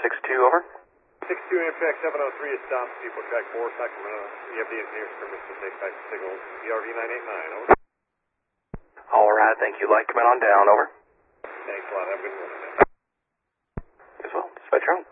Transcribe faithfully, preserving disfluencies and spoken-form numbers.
six two, over. six two Amtrak seven oh three is stopped. People track four, Sacramento. You have the engineer's permission to take back the signal. B R V nine eight nine, over. All right, thank you. Light coming on down, over. Thanks a lot. Have a good morning. As well. Dispatch out.